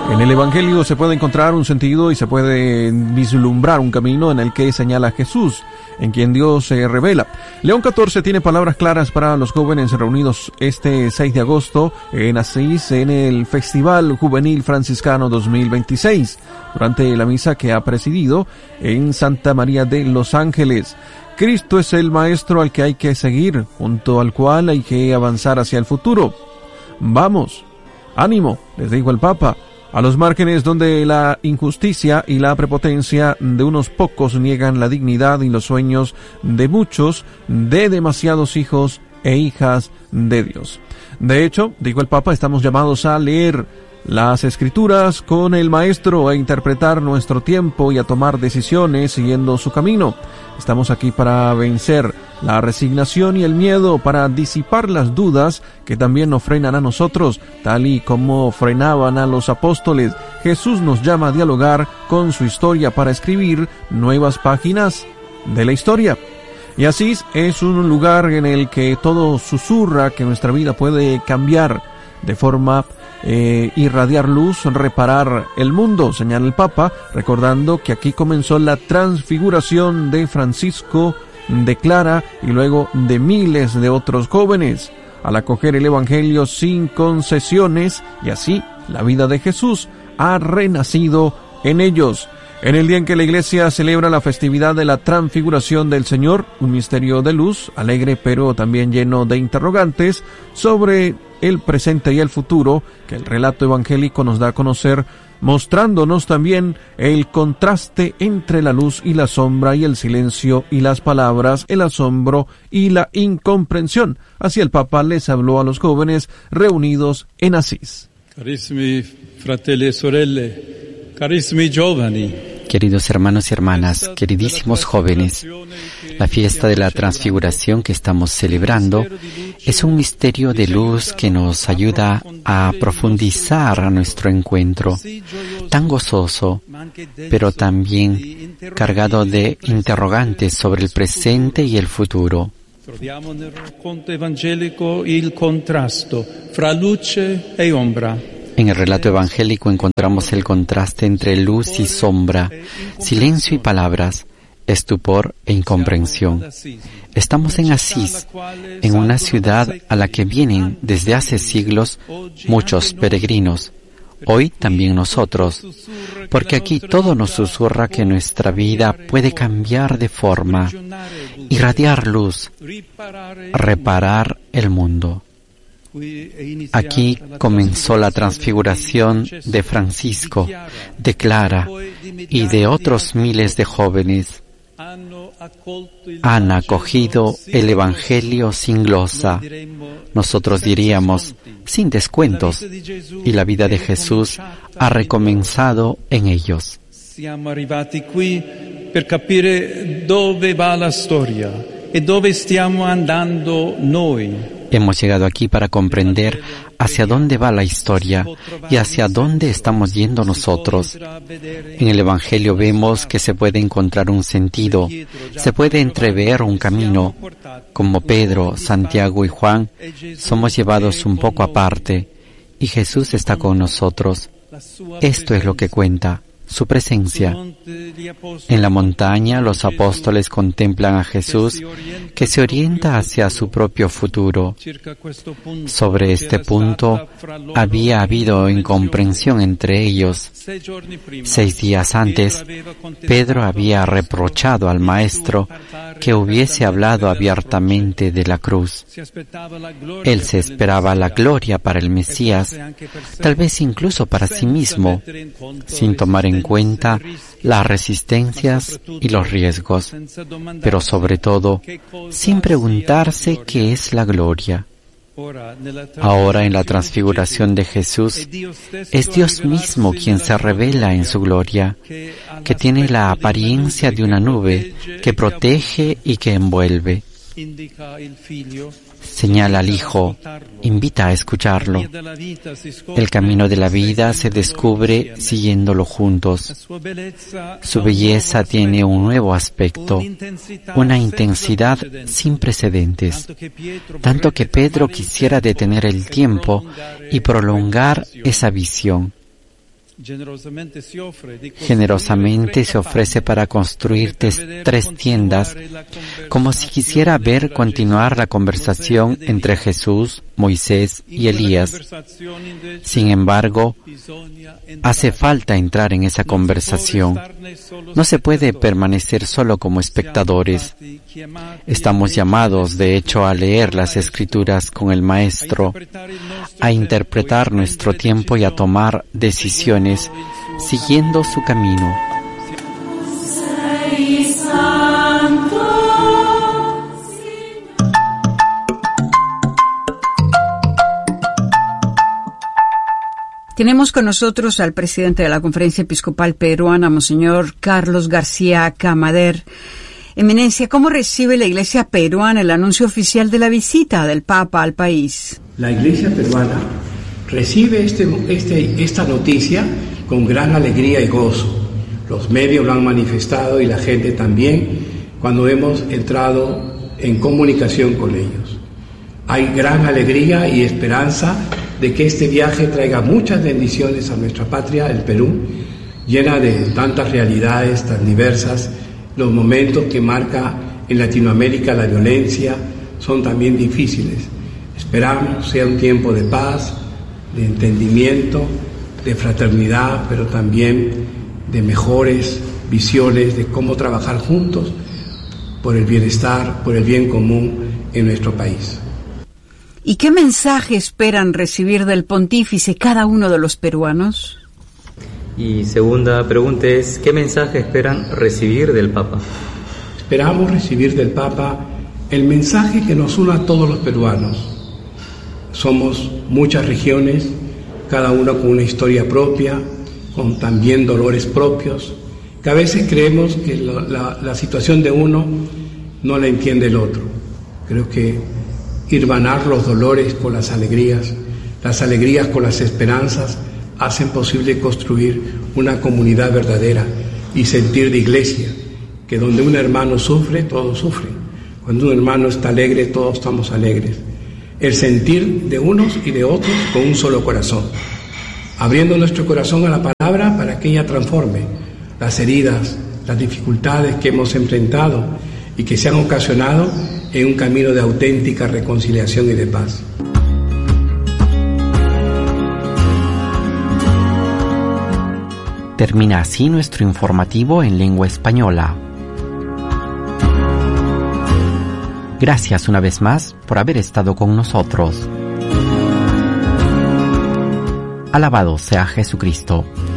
En el Evangelio se puede encontrar un sentido y se puede vislumbrar un camino en el que señala Jesús, en quien Dios se revela. León XIV tiene palabras claras para los jóvenes reunidos este 6 de agosto en Asís en el Festival Juvenil Franciscano 2026, durante la misa que ha presidido en Santa María de los Ángeles. Cristo es el maestro al que hay que seguir, junto al cual hay que avanzar hacia el futuro. Vamos, ánimo, les dijo el Papa. A los márgenes donde la injusticia y la prepotencia de unos pocos niegan la dignidad y los sueños de muchos, de demasiados hijos e hijas de Dios. De hecho, dijo el Papa, estamos llamados a leer las Escrituras con el Maestro, a interpretar nuestro tiempo y a tomar decisiones siguiendo su camino. Estamos aquí para vencer la resignación y el miedo, para disipar las dudas que también nos frenan a nosotros, tal y como frenaban a los apóstoles. Jesús nos llama a dialogar con su historia para escribir nuevas páginas de la historia. Y Asís es un lugar en el que todo susurra que nuestra vida puede cambiar de forma irradiar luz, reparar el mundo, señala el Papa, recordando que aquí comenzó la transfiguración de Francisco, de Clara y luego de miles de otros jóvenes, al acoger el Evangelio sin concesiones, y así la vida de Jesús ha renacido en ellos. En el día en que la Iglesia celebra la festividad de la Transfiguración del Señor, un misterio de luz, alegre pero también lleno de interrogantes sobre el presente y el futuro, que el relato evangélico nos da a conocer, mostrándonos también el contraste entre la luz y la sombra y el silencio y las palabras, el asombro y la incomprensión. Así el Papa les habló a los jóvenes reunidos en Asís. Carissimi fratelli e sorelle, carissimi giovani. Queridos hermanos y hermanas, queridísimos jóvenes, la fiesta de la Transfiguración que estamos celebrando es un misterio de luz que nos ayuda a profundizar nuestro encuentro, tan gozoso, pero también cargado de interrogantes sobre el presente y el futuro. Troviamo nel racconto evangelico il contrasto fra luce e ombra. En el relato evangélico encontramos el contraste entre luz y sombra, silencio y palabras, estupor e incomprensión. Estamos en Asís, en una ciudad a la que vienen desde hace siglos muchos peregrinos, hoy también nosotros, porque aquí todo nos susurra que nuestra vida puede cambiar de forma, irradiar luz, reparar el mundo. Aquí comenzó la transfiguración de Francisco, de Clara y de otros miles de jóvenes. Han acogido el Evangelio sin glosa, nosotros diríamos sin descuentos, y la vida de Jesús ha recomenzado en ellos. Siamo arrivati qui per capire dove va la storia e dove stiamo andando noi. Hemos llegado aquí para comprender hacia dónde va la historia y hacia dónde estamos yendo nosotros. En el Evangelio vemos que se puede encontrar un sentido, se puede entrever un camino. Como Pedro, Santiago y Juan, somos llevados un poco aparte y Jesús está con nosotros. Esto es lo que cuenta, su presencia. En la montaña los apóstoles contemplan a Jesús que se orienta hacia su propio futuro. Sobre este punto había habido incomprensión entre ellos. 6 días antes, Pedro había reprochado al Maestro que hubiese hablado abiertamente de la cruz. Él se esperaba la gloria para el Mesías, tal vez incluso para sí mismo, sin tomar en cuenta las resistencias y los riesgos, pero sobre todo, sin preguntarse qué es la gloria. Ahora en la transfiguración de Jesús, es Dios mismo quien se revela en su gloria, que tiene la apariencia de una nube que protege y que envuelve. Señala al Hijo, invita a escucharlo. El camino de la vida se descubre siguiéndolo juntos. Su belleza tiene un nuevo aspecto, una intensidad sin precedentes, tanto que Pedro quisiera detener el tiempo y prolongar esa visión. Generosamente se ofrece para construir 3 tiendas, como si quisiera ver continuar la conversación entre Jesús, Moisés y Elías. Sin embargo, hace falta entrar en esa conversación. No se puede permanecer solo como espectadores. Estamos llamados, de hecho, a leer las Escrituras con el Maestro, a interpretar nuestro tiempo y a tomar decisiones siguiendo su camino. Tenemos con nosotros al presidente de la Conferencia Episcopal Peruana, Monseñor Carlos García Camader. Eminencia, ¿cómo recibe la Iglesia peruana el anuncio oficial de la visita del Papa al país? La Iglesia peruana recibe esta noticia con gran alegría y gozo. Los medios lo han manifestado y la gente también cuando hemos entrado en comunicación con ellos. Hay gran alegría y esperanza de que este viaje traiga muchas bendiciones a nuestra patria, el Perú, llena de tantas realidades tan diversas. Los momentos que marca en Latinoamérica la violencia son también difíciles. Esperamos sea un tiempo de paz, de entendimiento, de fraternidad, pero también de mejores visiones de cómo trabajar juntos por el bienestar, por el bien común en nuestro país. ¿Y qué mensaje esperan recibir del pontífice cada uno de los peruanos? Y segunda pregunta es, ¿qué mensaje esperan recibir del Papa? Esperamos recibir del Papa el mensaje que nos une a todos los peruanos. Somos muchas regiones, cada una con una historia propia, con también dolores propios, que a veces creemos que la situación de uno no la entiende el otro. Creo que hirmanar los dolores con las alegrías con las esperanzas, hacen posible construir una comunidad verdadera y sentir de iglesia, que donde un hermano sufre, todos sufren. Cuando un hermano está alegre, todos estamos alegres. El sentir de unos y de otros con un solo corazón, abriendo nuestro corazón a la palabra para que ella transforme las heridas, las dificultades que hemos enfrentado y que se han ocasionado en un camino de auténtica reconciliación y de paz. Termina así nuestro informativo en lengua española. Gracias una vez más por haber estado con nosotros. Alabado sea Jesucristo.